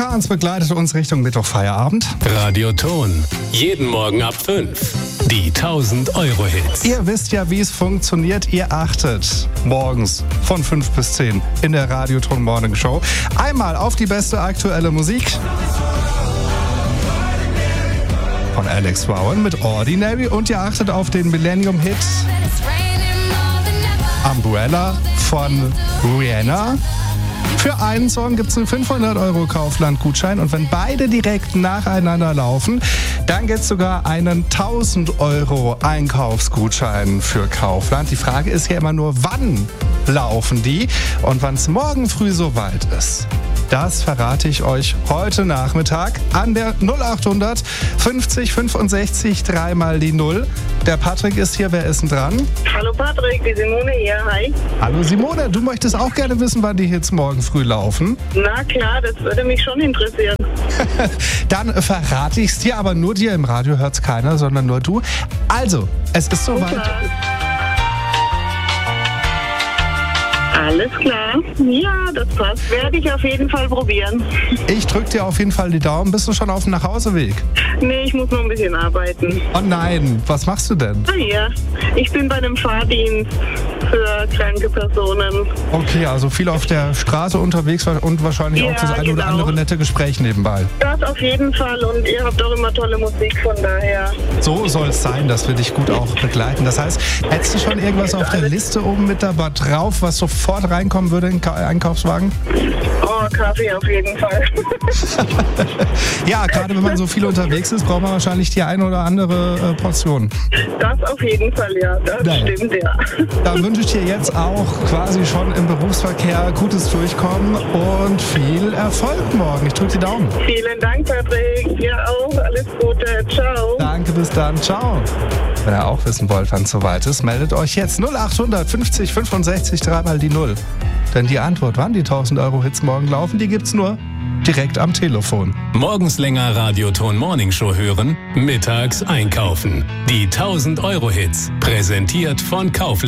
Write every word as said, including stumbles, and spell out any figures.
Ja, uns begleitet uns Richtung Mittwoch-Feierabend. Radioton. Jeden Morgen ab fünf. Die tausend-Euro-Hits. Ihr wisst ja, wie es funktioniert. Ihr achtet morgens von fünf bis zehn in der Radioton Morning Show einmal auf die beste aktuelle Musik von Alex Rowan mit Ordinary und ihr achtet auf den Millennium-Hit Umbrella von Rihanna. Für einen Song gibt es einen fünfhundert Euro Kaufland-Gutschein und wenn beide direkt nacheinander laufen, dann gibt es sogar einen tausend Euro Einkaufsgutschein für Kaufland. Die Frage ist ja immer nur, wann laufen die und wann es morgen früh soweit ist. Das verrate ich euch heute Nachmittag an der null achthundert fünfzig fünfundsechzig dreimal die null. Der Patrick ist hier, wer ist denn dran? Hallo Patrick, die Simone hier, hi. Hallo Simone, du möchtest auch gerne wissen, wann die Hits morgen früh laufen? Na klar, das würde mich schon interessieren. Dann verrate ich es dir, aber nur dir, im Radio hört es keiner, sondern nur du. Also, es ist soweit. Okay. Alles klar. Ja, das passt. Werde ich auf jeden Fall probieren. Ich drücke dir auf jeden Fall die Daumen. Bist du schon auf dem Nachhauseweg? Nee, ich muss noch ein bisschen arbeiten. Oh nein, was machst du denn? Ah ja, ich bin bei einem Fahrdienst für kranke Personen. Okay, also viel auf der Straße unterwegs und wahrscheinlich Ja, auch das eine genau. oder andere nette Gespräch nebenbei. Das auf jeden Fall und ihr habt auch immer tolle Musik, von daher. So soll es sein, dass wir dich gut auch begleiten. Das heißt, hättest du schon irgendwas auf der Liste oben mit dabei drauf, was sofort reinkommen würde in den Einkaufswagen? Oh, Kaffee auf jeden Fall. Ja, gerade wenn man so viel unterwegs ist, braucht man wahrscheinlich die eine oder andere äh, Portion. Das auf jeden Fall, ja. Das Nein. stimmt, ja. Dann wünsche ich dir jetzt auch quasi schon im Berufsverkehr gutes Durchkommen und viel Erfolg morgen. Ich drücke die Daumen. Vielen Dank, Patrick. Dir auch. Alles Gute. Ciao. Danke, bis dann. Ciao. Wenn ihr auch wissen wollt, wann es soweit ist, meldet euch jetzt null achthundert fünfzig fünfundsechzig dreimal die null. Denn die Antwort, wann die tausend Euro Hits morgen laufen, die gibt's nur direkt am Telefon. Morgens länger Radioton Morning Show hören, mittags einkaufen. Die tausend Euro Hits. Präsentiert von Kaufland.